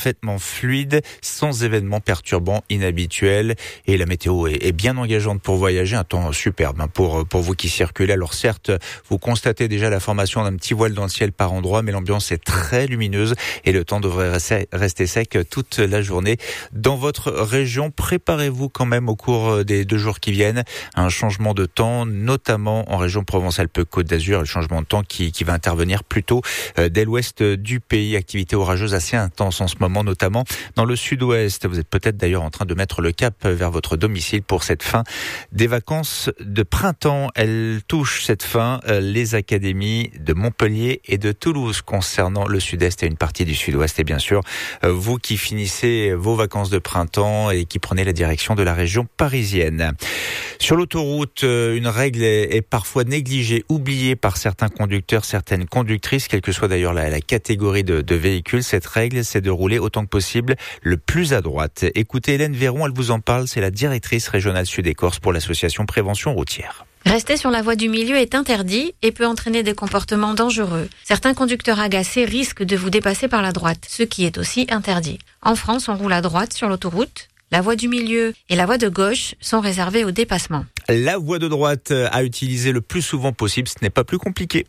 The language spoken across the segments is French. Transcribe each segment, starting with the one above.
parfaitement fluide, sans événements perturbants inhabituels. Et la météo est bien engageante pour voyager, un temps superbe pour vous qui circulez. Alors certes, vous constatez déjà la formation d'un petit voile dans le ciel par endroits, mais l'ambiance est très lumineuse et le temps devrait rester sec toute la journée. Dans votre région, préparez-vous quand même au cours des 2 jours qui viennent à un changement de temps, notamment en région Provence-Alpes-Côte d'Azur, le changement de temps qui va intervenir plutôt dès l'ouest du pays. Activité orageuse assez intense en ce moment, notamment dans le sud-ouest. Vous êtes peut-être d'ailleurs en train de mettre le cap vers votre domicile pour cette fin des vacances de printemps. Elle touche cette fin les académies de Montpellier et de Toulouse concernant le sud-est et une partie du sud-ouest. Et bien sûr, vous qui finissez vos vacances de printemps et qui prenez la direction de la région parisienne. Sur l'autoroute, une règle est parfois négligée, oubliée par certains conducteurs, certaines conductrices, quelle que soit d'ailleurs la catégorie de véhicule. Cette règle, c'est de rouler autant que possible le plus à droite. Écoutez Hélène Véron, elle vous en parle, c'est la directrice régionale Sud-et-Corse pour l'association Prévention Routière. Rester sur la voie du milieu est interdit et peut entraîner des comportements dangereux. Certains conducteurs agacés risquent de vous dépasser par la droite, ce qui est aussi interdit. En France, on roule à droite sur l'autoroute. La voie du milieu et la voie de gauche sont réservées au dépassement. La voie de droite à utiliser le plus souvent possible, ce n'est pas plus compliqué.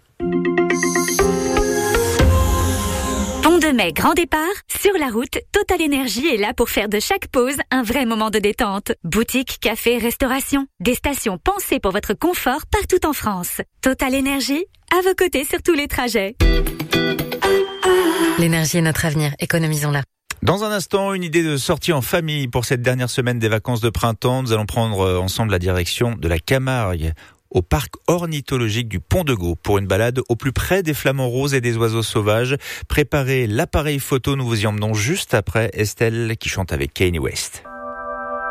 Pont de Mai, grand départ. Sur la route, Total Énergie est là pour faire de chaque pause un vrai moment de détente. Boutique, café, restauration. Des stations pensées pour votre confort partout en France. Total Énergie, à vos côtés sur tous les trajets. L'énergie est notre avenir, économisons-la. Dans un instant, une idée de sortie en famille pour cette dernière semaine des vacances de printemps. Nous allons prendre ensemble la direction de la Camargue, au parc ornithologique du Pont de Gau, pour une balade au plus près des flamants roses et des oiseaux sauvages. Préparez l'appareil photo, nous vous y emmenons juste après Estelle qui chante avec Kanye West.